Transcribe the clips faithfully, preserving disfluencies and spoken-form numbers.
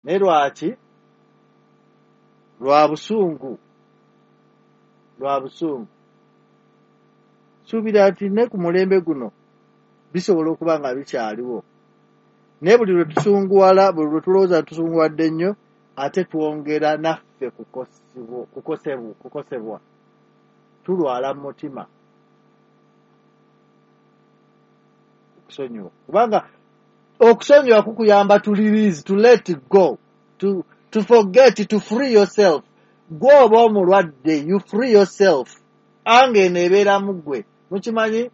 ne lwaki lwa busungu lwa busungu suubira nti ne ku mulembe guno bisobola okuba nga bikyaliwo ne buli lwe tusunguwala buli lwe tulowooza tusunguwadde nnyo ate twongera naffe kukosebwa kukosebwa tulwala mu mutima okusonyiwa kubanga okusonyiwa kukuyamba to release to let it go to to forget to free yourself gwe oba omulwadde you free yourself anga eneebeera mu ggwe mukimanyi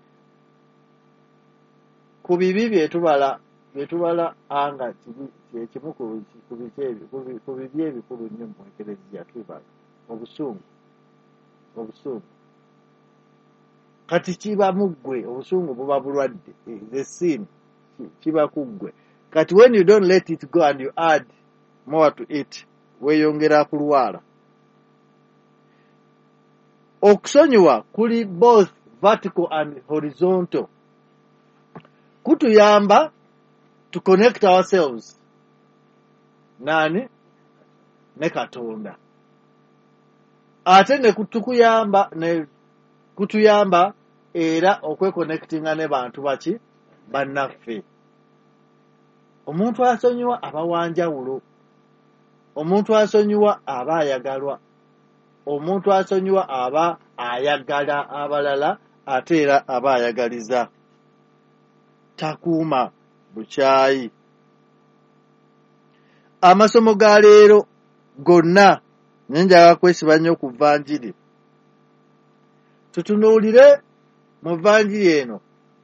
ku bibi byetubala byetubala anga kimu ku bibi ebikulu nnyo mu ekereziya tubala obusungu obusungu kati kiba mu ggwe obusungu buba bulwadde the sin kiba ku ggwe kati when you don't let it go and you add more to it weeyongera kulwala okusonyiwa kuli both vertical and horizontal kutuyamba to connect ourselves nani ne Katonda ate ne kutukuyamba ne kutuyamba era okweconnectinga ne bantu baki bannaffe omuntu asonyiwa aba wanjawulo omuntu asonyiwa aba ayagalwa omuntu asonyiwa aba ayagala abalala ate era aba ayagaliza takuuma bukyayi amasomo ga leero gonna nenjaga kwesiba nnyo ku vanjiri tutunuulire mu vanjiri eno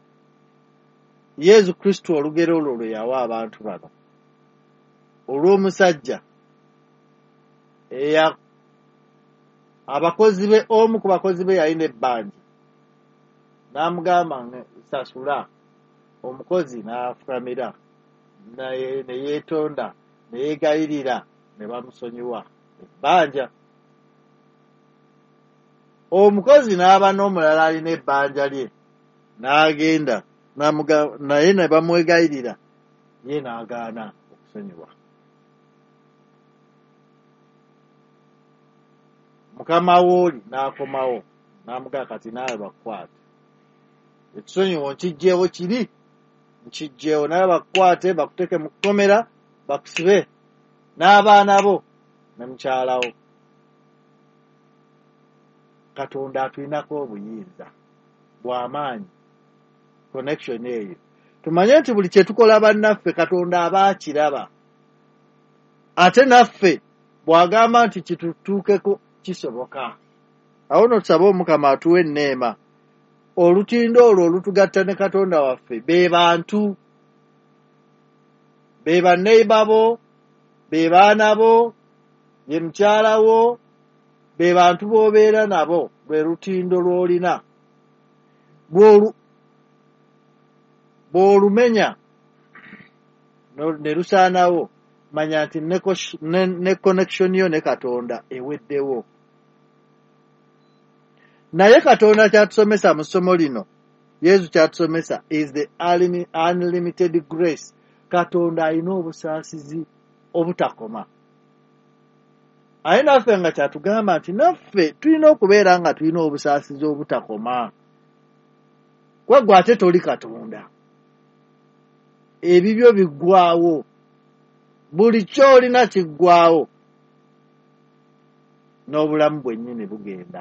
Yesu Kristo olugero olwo lwe yawa abantu bano olw'omusajja eya abakozi be omu ku bakozi be yalina ebbanja n'amugamba sasula omukozi n'afukamira naye ne yeetonda ne yeegayirira ne bamusonyiwa ebbanja omukozi n'aba n'omulala alina ebbanja lye n'agenda naye ne bamwegayirira ye n'agaana okusonyiwa mukama wooli n'akomawo n'amugaa kati naawe bakukwate ekisonyiwo nkijjeewo kiri nkijjeewo naye bakukwate bakuteke mu kkomera bakusibe n'abaana bo ne mukyalawo Katonda atulinako obuyinza bw'amaanyi connection eyo tumanye nti buli kye tukola bannaffe Katonda aba akiraba ate naffe bw'agamba nti kitutuukeko kisoboka awo no tusaba Omukama atuwe enneema olutindo olwo olutugatta ne Katonda waffe be bantu be banneiba bo be baana bo ye mukyala wo be bantu b'obeera nabo lwe lutindo lw'olina bw'olumenya ne lusaanawo manya nti ne connection yo ne Katonda eweddewo naye Katonda kyatusomesa mu ssomo lino Yesu kyatusomesa is the unlimited grace Katonda alina obusaasizi obutakoma aye naffe nga kyatugamba nti naffe tulina okubeera nga tulina obusaasizi obutakoma kwegwe ate toli Katonda ebibyo biggwaawo buli kyolina kiggwaawo n'obulamu bwennyini bugenda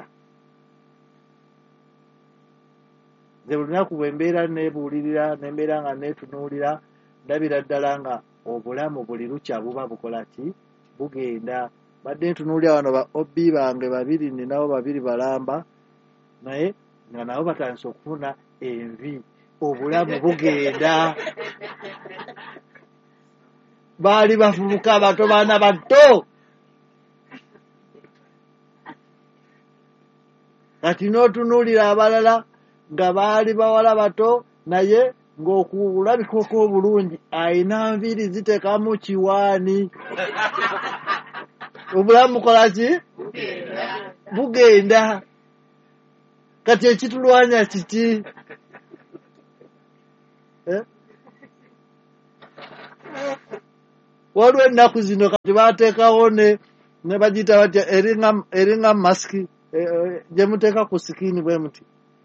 nze buli lunaku bwe mbeera neebuulirira ne mbeera nga neetunuulira ndabira ddala nga obulamu buli lukya buba bukola ki bugenda badde ntunuulira wano ba obi bange babiri ninawo babiri balamba naye nga nabo batandise okufuna envi obulamu bugenda baali bavubuka bato baana bato kati n'otunuulira abalala nga baali bawala bato naye ng'okulabikako obulungi ayina nviiri zitekamu kiwaani obulamu bukola ki bugenda kati ekitulwanya kiki waliwo ennaku zino kati bateekawo ne ne bagiyita batya eringa eringa masiki gye muteeka ku sikiini bwe muti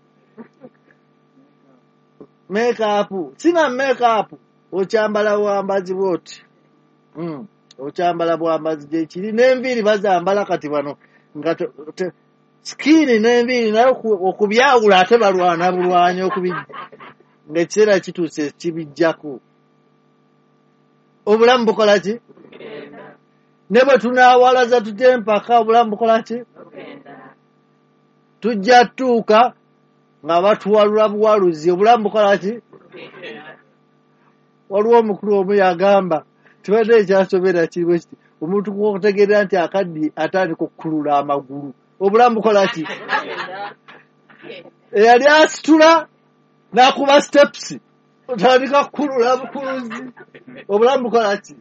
makeup sina makeup okyambala bwambazi bwoti mm. okyambala bwambazi gye kiri n'enviiri bazambala kati bano nga sikiini n'enviiri nayo okubyawula ate balwana bulwanyi okubijja ng'ekiseera kituuse kibijjako obulamu bukola ki ne bwe tunaawalaza tutya empaka obulamu bukola ki tujja tuuka nga batuwalula buwaluzi obulamu bukola ki waliwo omukulu omu yagamba tibadde ekyasobera kiriwe kiti omuntu kutegeera nti akaddi atandika okukulula amagulu obulamu bukola ki eyali asitula n'akuba steps otandika kukulula bukuluzi obulamu bukola ki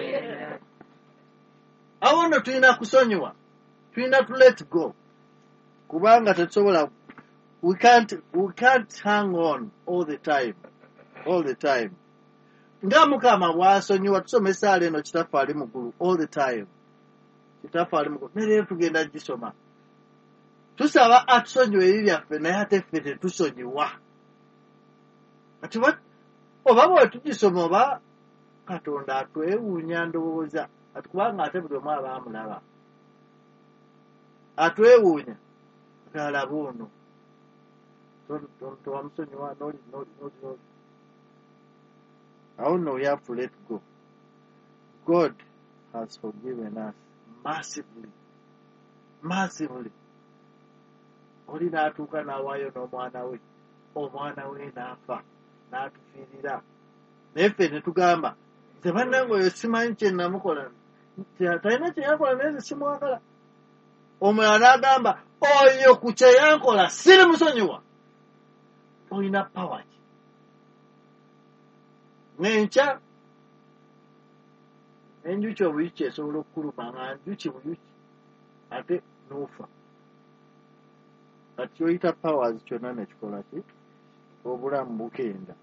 awo nno tulina kusonyiwa tulina to let go kubanga tetusobola we can't we can't hang on all the time all the time nga mukama bwasonyiwa tusomesa aleno kitaffe ali mugulu all the time kitaffe ali mugulu nerero tugenda gisoma tusaba atusonyiwe ebibi byaffe naye ate ffe tetusonyiwa ati oba bwe tugisoma oba katonda atwewuunya ndowooza ati kubanga ate buli omu aba amulaba atwewuunya alaba ono towamusonyiwa noli noli noli noli awo nno we have to let go. God has forgiven us massively massively oli n'atuuka n'awaayo n'omwana we omwana we n'afa n'atufiirira naye ffe ne tugamba nze bannange oyo simanyi kye namukola talina kye yankola naye nze simwagala omulala n'agamba oyo ku kye yankola siri musonyiwa olina pawa ki n'enkya enjuki obuyuki esobola okukuluma nga njuki buyuki ate n'ofa kati oyita powers kyonna nekikola ki obulamu bugenda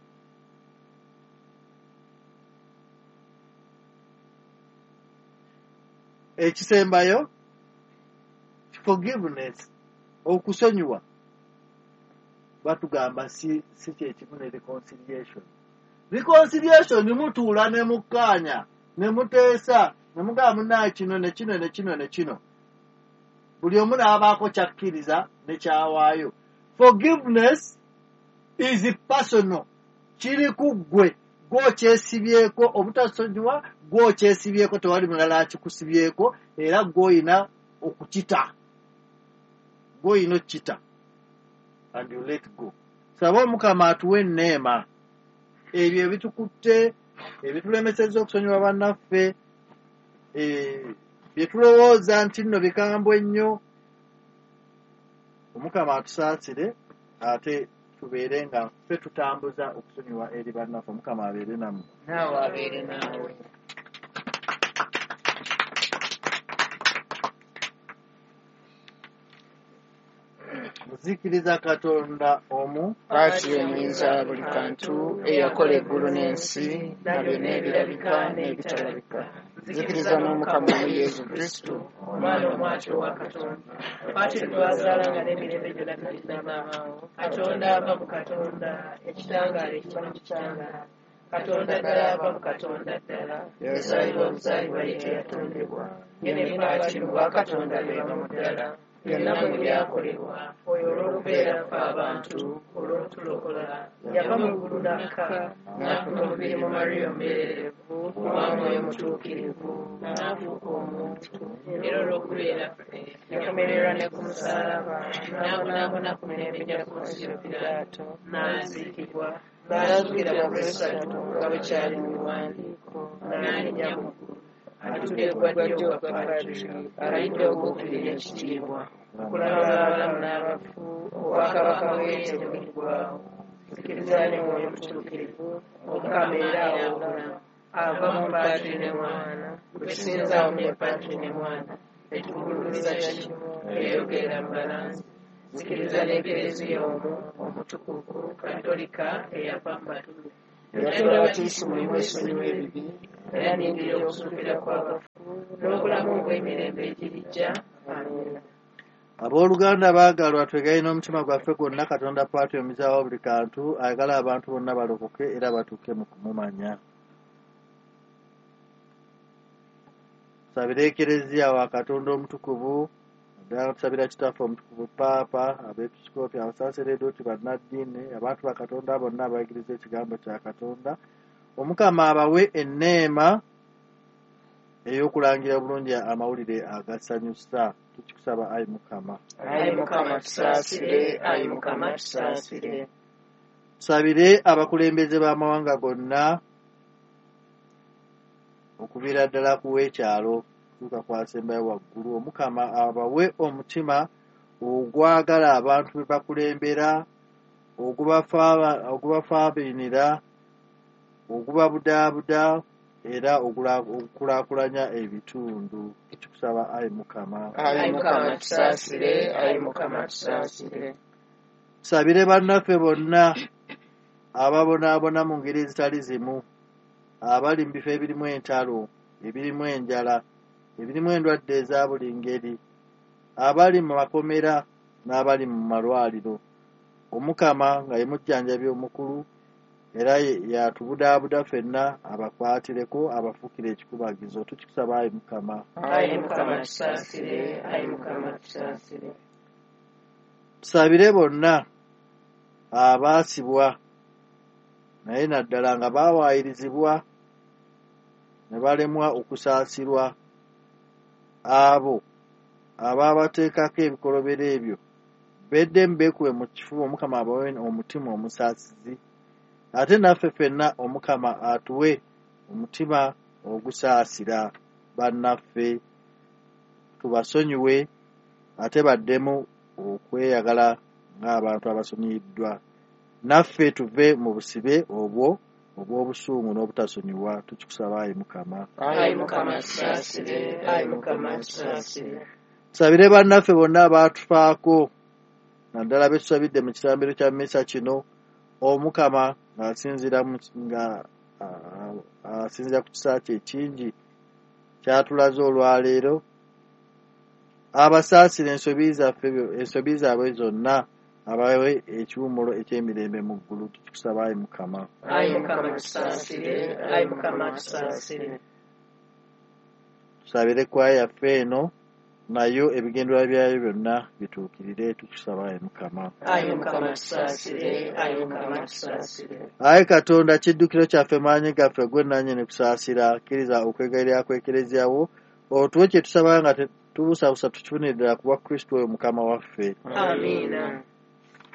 ekisembayo forgiveness okusonyiwa batugamba si si kyekimu ne reconciliation reconciliation mutuula ne mukkaanya ne muteesa ne mugamba munnaaye kino ne kino ne kino ne kino buli omu n'abaako kyakkiriza ne kyawaayo. Forgiveness is personal kiri ku ggwe gw'okyesibyeko obutasonyiwa gw'okyesibyeko tewali mulala akikusibyeko era gw'oyina okukita gw'oyina okukita and you let go. Saba Omukama atuwe enneema ebyo ebitukutte ebitulemesezza okusonyiwa bannaffe bye tulowooza nti nno bikambwe nnyo Omukama atusaasire ate tubeere nga ffe tutambuza okusonyiwa eri bannaffe. Omukama abeere nammwe naawe abeere naawe. Muzikiriza Katonda omu Paati omuyinza buli kantu eyakola eggulu n'ensi na byonna ebirabika n'ebitalabika. Nzikiriza n'Omukama mu Yesu Kristo omwana omwati owa Katonda paati twazaalanga n'emirembe gyonna tuginamaawo Katonda ava mu Katonda ekitangaala ekiba mu kitangaala Katonda ddala ava mu Katonda ddala yazaalibwa buzaalibwa ye teyatondebwa ye ne paati mu bwakatonda beeba mu ddala byonna bwe byakolebwa oyo olw'okubeera ffe abantu olw'otulokola yava mu ggulu n'akka n'afuna omubiri mu Mariya omubererevu wa Mwoyo Mutuukirivu n'afuuka omuntu era olw'okubeera ffe yakomererwa ne ku musaalaba n'abonaabona ku mirembe gya Ponsiyo Piraato n'aziikibwa n'azuukira mu lwesatu nga bwe kyali mu biwandiiko n'alinnya mu ggulu atudde ku ddyo bwa Paatiri alidde okuukirira ekitiibwa okulaba abalamu n'abafu obwakabaka bwe tebuliggwaawo. Nzikiriza ne Mwoyo Mutuukirivu Omukama era awulula ava mu Paatiri ne Mwana tusinza awamu ne Paatiri ne Mwana etukululiza kimu eyogerera mu balanzi. Nzikiriza n'Ekereziya omu omutukuvu Katolika eyava mu batume yatula batiisi mulimu esonyiwa ebibi era n'engeri y'okuzuukira kw'abafu n'obulamu obw'emirembe egirijja. Amiina. Abooluganda baagalwa, twegaye n'omutima gwaffe gwonna Katonda pwatuyomizaawo buli kantu, ayagala abantu bonna balokoke era batuuke mu kumumanya. Tusabire Ekereziya wa Katonda omutukuvu, ddala tusabira Kitaffe omutukuvu Paapa, abeepisikoopi, abasaaseredooti, bannaddiini, abantu ba Katonda bonna abayigiriza ekigambo kya Katonda. Omukama abawe enneema ey'okulangira bulungi amawulire agasanyusa. Tukikusaba Ayi Mukama. Ayi Mukama tusaasire, Ayi Mukama tusaasire. Tusabire abakulembeze b'amawanga gonna okuviira ddala ku w'ekyalo tuuka kwasembayo waggulu. Omukama abawe omutima ogwagala abantu be bakulembera, ogubafaabiinira, ogubabudaabuda era okulaakulanya ebitundu. Tukikusaba Ayi Mukama. Ayi Mukama tusaasire, Ayi Mukama tusaasire. Tusabire bannaffe bonna ababonaabona mu ngeri ezitali zimu, abali mu bifo ebirimu entalo, ebirimu enjala, ebirimu endwadde eza buli ngeri, abali mu makomera n'abali mu malwaliro. Omukama nga ye mujjanjabi omukulu era yatubudaabuda ffenna, abakwatireko, abafuukire ekikubagizo. Tukikusaba Ayi Mukama. Ayi Mukama tusaasire, Ayi Mukama tusaasire. Tusabire bonna abaasibwa naye naddala nga baawaayirizibwa ne balemwa okusaasirwa, abo abaabateekako ebikolobero ebyo beddemu beekuwe mu kifuba. Omukama abawe omutima omusaasizi, ate naffe ffenna Omukama atuwe omutima ogusaasira bannaffe, tubasonyiwe ate baddemu okweyagala ng'abantu abasonyiyiddwa. Naffe tuve mu busibe obwo obw'obusungu n'obutasonyiwa. Tukikusaba Ayi Mukama. Ayi Mukama tusaasire, Ayi Mukama tusaasire. Tusabire bannaffe bonna abaatufaako, naddala be tusabidde mu kitambiro kya mmisa kino. Omukama ng'asinziira nga asinziira ku kisa kye ekingi kyatulaze olwaleero, abasaasire ensobi zaffe, ensobi zaabwe zonna, abawe ekiwummulo eky'emirembe mu ggulu. Tukikusaba Ayi Mukama. Ayi Mukama tusaasire, Ayi Mukama tusaasire. Tusabire ekwaya yaffe eno, nayo ebigendererwa byayo byonna bituukirire. Tukikusaba Ayi Mukama. Ayi Mukama tusaasire, Ayi Mukama tusaasire. Ayi Katonda kiddukiro kyaffe, maanyi gaffe, gwe nannyini kusaasira, kkiriza okwegayirira kw'Ekereziyawo, otuwe kye tusaba nga tetubuusabuusa, tukifunire ddala ku bwa Kristo oyo Mukama waffe. Amiina.